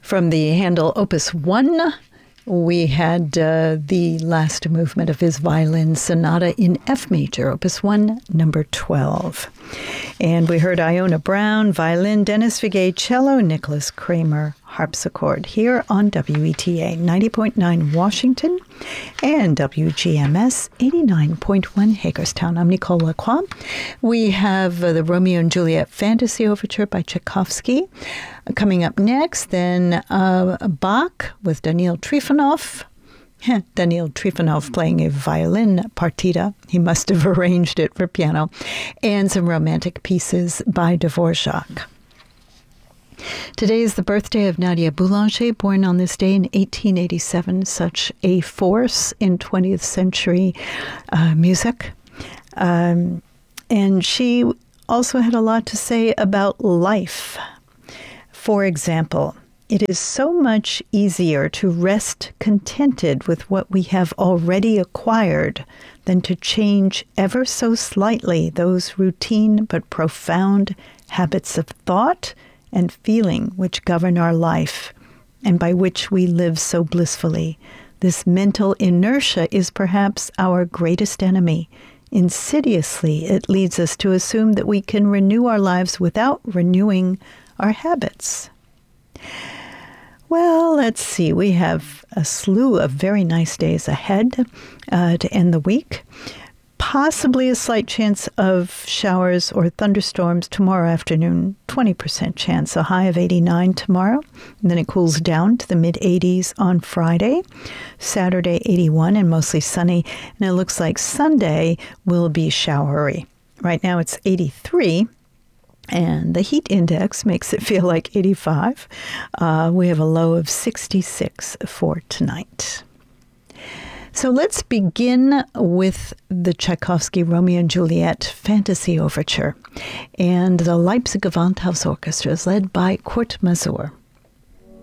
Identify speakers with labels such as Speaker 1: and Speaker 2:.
Speaker 1: From the Handel Opus 1, we had the last movement of his violin sonata in F major, Opus 1, number 12. And we heard Iona Brown, violin, Dennis Vigay, cello, Nicholas Kramer, harpsichord, here on WETA 90.9 Washington and WGMS 89.1 Hagerstown. I'm Nicole Lacroix. We have the Romeo and Juliet Fantasy Overture by Tchaikovsky coming up next. Then Bach with Daniil Trifonov. Daniil Trifonov playing a violin partita. He must have arranged it for piano. And some romantic pieces by Dvorak. Today is the birthday of Nadia Boulanger, born on this day in 1887, such a force in 20th century music. And she also had a lot to say about life. For example, it is so much easier to rest contented with what we have already acquired than to change ever so slightly those routine but profound habits of thought and feeling which govern our life and by which we live so blissfully. This mental inertia is perhaps our greatest enemy. Insidiously, it leads us to assume that we can renew our lives without renewing our habits. Well, let's see. We have a slew of very nice days ahead to end the week. Possibly a slight chance of showers or thunderstorms tomorrow afternoon, 20% chance, a high of 89 tomorrow. And then it cools down to the mid-80s on Friday. Saturday, 81 and mostly sunny. And it looks like Sunday will be showery. Right now it's 83. And the heat index makes it feel like 85. We have a low of 66 for tonight. So let's begin with the Tchaikovsky Romeo and Juliet Fantasy Overture. And the Leipzig Gewandhaus Orchestra is led by Kurt Masur.